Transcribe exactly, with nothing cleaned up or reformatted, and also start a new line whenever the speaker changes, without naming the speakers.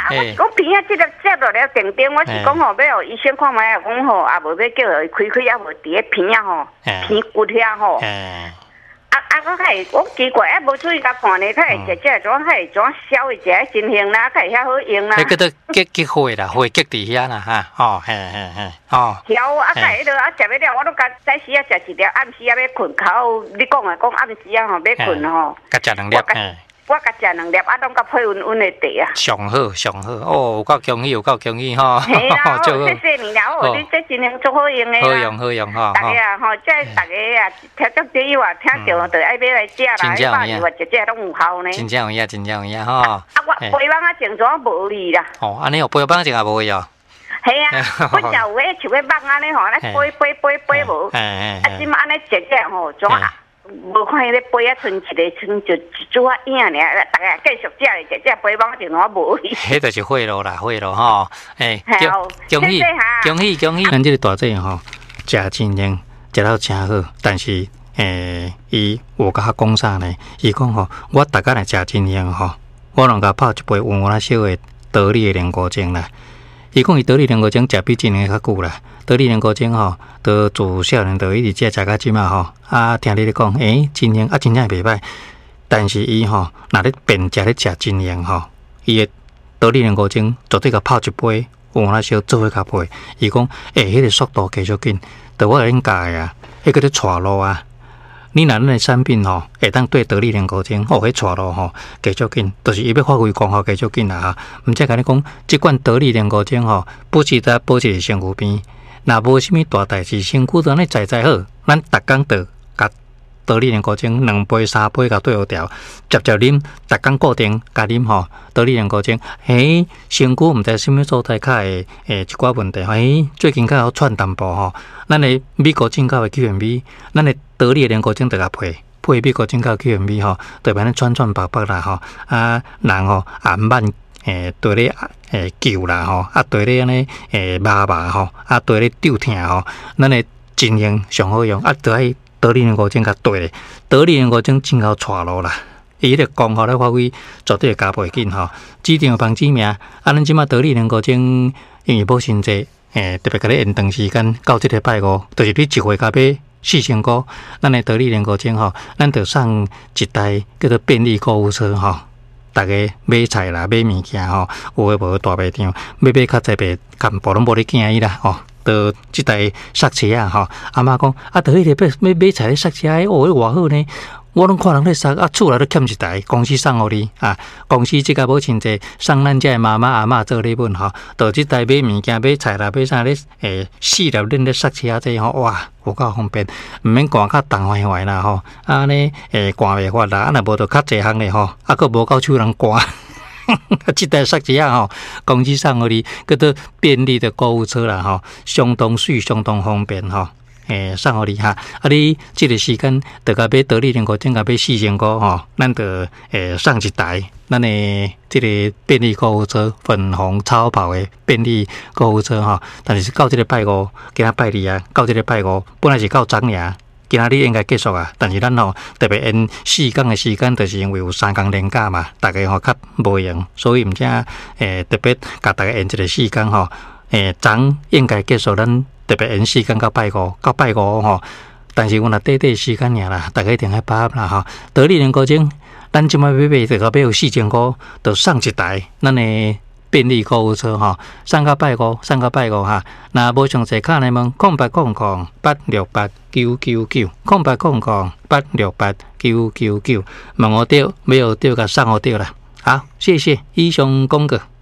啊，我是讲鼻啊，这个接落了定定，我是讲吼，要互医生看卖，讲吼，啊，无要叫伊开开，啊，无伫咧鼻啊吼，鼻骨遐吼。啊啊！我开，我奇怪，啊，无注意甲看呢，佢会食食怎，佢会怎消一下真香啦，佢会遐好用啦。
迄个都激激血啦，血激伫遐啦哈，哦，嘿嘿嘿，哦。
消啊，佢迄个啊，食要了，我都甲早时啊食一粒，暗时啊要困，口你讲啊，讲暗时啊吼要困吼。
甲食两粒，嘿。
我甲食两粒，啊，拢甲配温温的茶啊。
上好上好，哦，有够恭喜，有够恭喜吼。
系啦，谢谢你啦，哦，你这真能做好用的
好用好用吼。
大家啊，吼，即大家啊，听足第一话，听着就爱买来食啦，一百二话食食拢有效呢。
真正有影，真正有影吼。
啊，我背包啊，整怎无味啦。
哦，安尼哦，背包整也无味哦。
系啊，我就有迄像个网安尼吼，咧背背背背无。啊，即马安尼食食吼，怎啊？无看伊咧杯啊，剩一个剩就一组啊影尔，大家继续食咧，食食杯帮就我无味。
迄就是血咯啦，血咯吼，诶，恭喜恭喜恭喜！咱这个大姐吼，食真灵，食到真好，但是诶，伊有甲我讲啥呢？伊讲吼，我逐工来食真灵吼，我拢甲泡一杯温温小的得力的莲果精啦。伊讲伊得力莲果精食比真灵较久啦。得力莲果精吼，都自少年就一直食食到即嘛吼。啊，听你咧讲，诶，真灵啊，真正袂歹。但是伊吼，若咧变食咧食真灵吼，伊的得力莲果精绝对甲泡一杯，有那小做伙甲配。伊讲，诶，迄个速度继续紧，着我恁教的啊，迄个咧带路啊。你若恁的产品吼，会当对得力莲果精，哦，迄带路吼，继续紧，就是伊要发挥功效继续紧啦哈。毋则甲你讲，即款得力莲果精吼，不是在保一个身躯边。若无啥物大代志，身躯都安尼在在好，咱逐工着甲得力莲果精两杯三杯甲对好调，接接啉，逐工固定甲啉吼。得力莲果精，嘿，身躯毋知啥物所在较会诶一寡问题，嘿，最近较有喘淡薄吼。咱的美国进口的 Q M B， 咱的得力莲果精着甲配配美国进口 Q M B 吼，对安尼喘喘白白啦吼，啊人吼也慢。诶，对咧诶救啦吼，啊对咧安尼诶麻麻吼，啊对咧丢疼吼，咱诶真灵上好用，啊得爱得力莲果精甲对咧，得力莲果精真够带路啦，伊迄个功效咧发挥绝对会加倍紧吼，指定防指名，啊咱即马得力莲果精因为保鲜济，诶特别甲咧延长时间到即个拜五，就是你一回甲买四千块，咱诶得力莲果精吼，咱着送一台叫做便利购物车吼。大家买菜啦，买物件吼，有诶无大卖场，买买较济卖，干部拢无咧惊伊啦吼。到即台刹车啊吼，阿妈讲啊，到迄个买买菜咧刹车，哦，迄偌好呢。我拢看人咧刹，啊，厝内都欠一台，公司送互你啊。公司即个无亲济，送咱遮妈妈阿嬷做礼物吼。到即台买物件、买菜啦、买啥咧，诶，四粒恁咧刹车这吼，哇，有够方便，毋免赶较重坏坏啦吼。啊呢，诶，赶袂发啦，啊若无就较济项咧吼，啊，佫无够手人赶。即台刹车啊吼，公司送互你，叫做便利的购物车啦吼，相当水，相当方便吼。诶，送互你哈！啊，你即个时间得甲买得力莲果精，甲买四千块吼，咱得诶送一台，咱诶即个便利购物车，粉红超跑诶便利购物车吼。但是到即个拜五，今仔拜二啊，到即个拜五，本来是到昨尔，今仔日应该结束啊。但是咱吼特别延四天诶时间，就是因为有三天连假嘛，大家吼较无闲，所以毋则诶特别甲大家延一个时间吼。诶，昨应该结束咱。特别延时间到拜五，到拜五吼，但是阮若短短时间尔啦，大家一定爱把握啦吼。得力莲果精，咱即摆买买就到买有四千块，就送一台咱的便利购物车吼，送到拜五，送到拜五哈。若无详细卡来问，空八空空八六八九九九，空八空空八六八九九九，问我对，没有对，甲送我对啦。好，谢谢以上公告。